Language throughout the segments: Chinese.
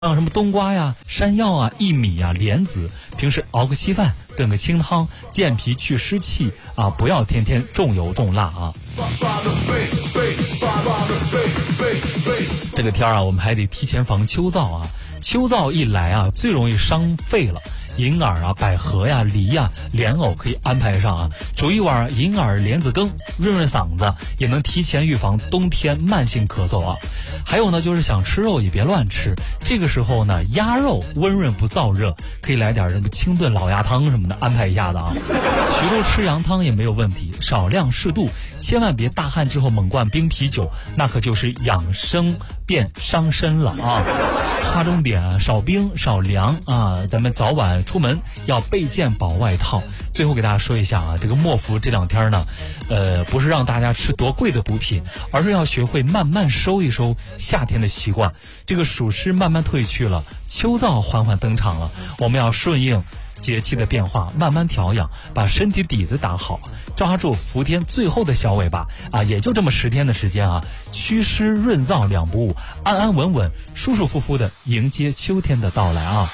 像什么冬瓜呀、山药啊、薏米呀、莲子，平时熬个稀饭，炖个清汤，健脾去湿气啊，不要天天重油重辣啊。这个天啊，我们还得提前防秋燥啊。秋燥一来啊，最容易伤肺了。银耳啊、百合呀、梨呀、莲藕可以安排上啊，煮一碗银耳莲子羹，润润嗓子，也能提前预防冬天慢性咳嗽啊。还有呢，就是想吃肉也别乱吃，这个时候呢，鸭肉温润不燥热，可以来点什么清炖老鸭汤什么的，安排一下子啊。徐州吃羊汤也没有问题，少量适度，千万别大汗之后猛灌冰啤酒，那可就是养生变伤身了啊。划重点，少冰少凉啊，咱们早晚出门要备件薄外套。最后给大家说一下啊，这个莫福这两天呢，不是让大家吃多贵的补品，而是要学会慢慢收一收夏天的习惯。这个暑湿慢慢退去了，秋燥缓缓登场了，我们要顺应节气的变化，慢慢调养，把身体底子打好，抓住伏天最后的小尾巴啊，也就这么10天的时间啊，祛湿润燥两不误，安安稳稳、舒舒服服的迎接秋天的到来啊。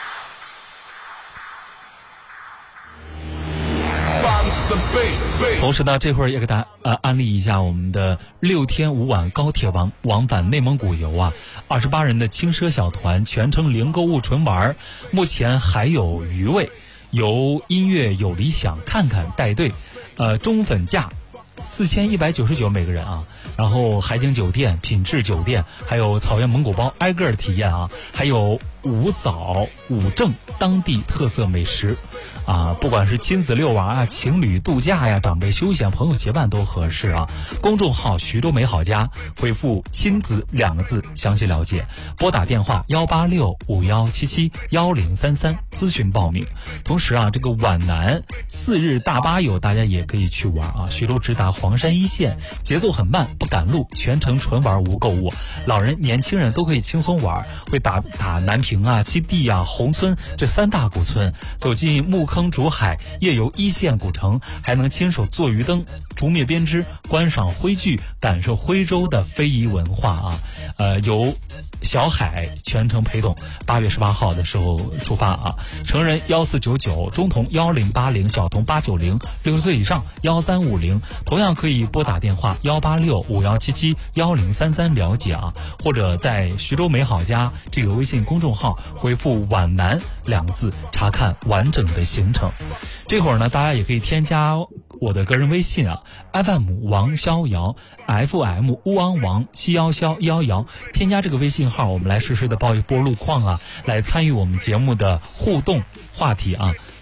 同时呢，这会儿也给大家安利一下我们的6天5晚高铁往返内蒙古游啊，28人的轻奢小团，全程零购物纯玩，目前还有余位，由音乐有理想看看带队，中粉价4199每个人啊，然后海景酒店、品质酒店，还有草原蒙古包挨个体验啊，还有5早5正当地特色美食啊，不管是亲子遛娃啊、情侣度假呀、长辈休闲、朋友结伴都合适啊。公众号徐州美好家，回复亲子2个字详细了解，拨打电话18651771033咨询报名。同时啊，这个皖南4日大巴游大家也可以去玩啊，徐州直达黄山一线，节奏很慢，不赶路，全程纯玩无购物，老人年轻人都可以轻松玩，会打南平啊、基地啊、宏村这3大古村，走进木坑竹海，夜游1线古城，还能亲手做鱼灯、竹篾编织，观赏徽剧，感受徽州的非遗文化啊。由小海全程陪同，8月18号的时候出发啊。成人1499，中童1080，小童890，60岁以上1350，同样可以拨打电话18651771033了解啊，或者在徐州美好家这个微信公众号回复皖南2个字查看完整的行程。这会儿呢，大家也可以添加我的个人微信啊 ，FM 王逍遥 ，FM 乌昂王西幺幺111，添加这个微信号，我们来实时的报一波路况啊，来参与我们节目的互动话题啊。